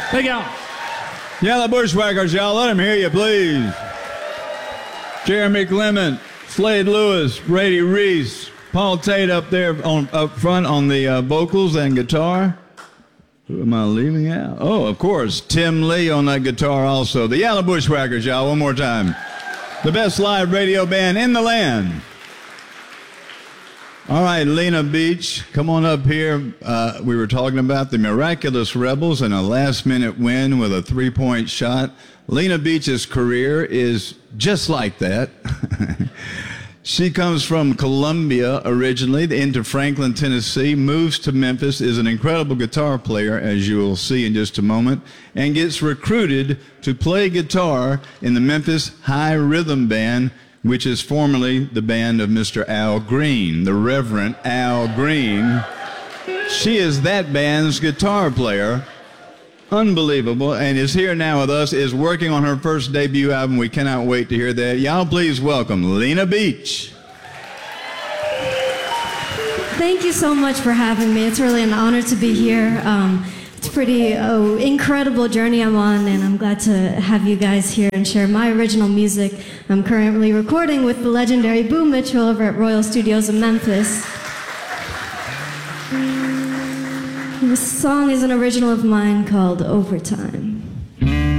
Thank y'all. Yeah, the Bushwhackers, y'all. Let them hear you, please. Jeremy Clement, Slade Lewis, Brady Reese, Paul Tate up there up front on the vocals and guitar. Who am I leaving out? Oh, of course, Tim Lee on that guitar also. The Yellow Bushwhackers, y'all, one more time. The best live radio band in the land. All right, Lena Beach, come on up here. We were talking about the Miraculous Rebels and a last-minute win with a three-point shot. Lena Beach's career is just like that. She comes from Columbia originally, into Franklin, Tennessee, moves to Memphis, is an incredible guitar player, as you will see in just a moment, and gets recruited to play guitar in the Memphis High Rhythm Band, which is formerly the band of Mr. Al Green, the Reverend Al Green. She is that band's guitar player. Unbelievable, and is here now with us, is working on her first debut album. We cannot wait to hear that. Y'all please welcome Lena Beach. Thank you so much for having me. It's really an honor to be here. It's a pretty incredible journey I'm on, and I'm glad to have you guys here and share my original music. I'm currently recording with the legendary Boo Mitchell over at Royal Studios in Memphis. This song is an original of mine called Overtime.